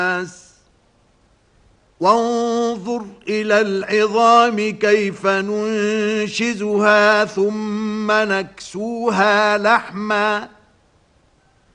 وانظر إلى العظام كيف ننشزها ثم نكسوها لحما